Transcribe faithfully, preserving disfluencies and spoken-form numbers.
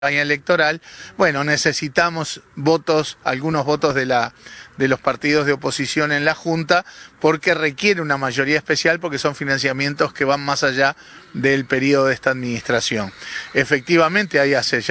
campaña electoral, bueno, necesitamos votos, algunos votos de, la, de los partidos de oposición en la Junta, porque requiere una mayoría especial, porque son financiamientos que van más allá del periodo de esta administración. Efectivamente, hay hace ya